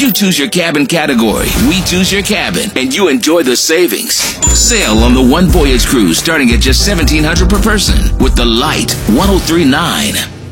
You choose your cabin category, we choose your cabin, and you enjoy the savings. Sail on the One Voyage cruise starting at just $1,700 per person with the Light 1039.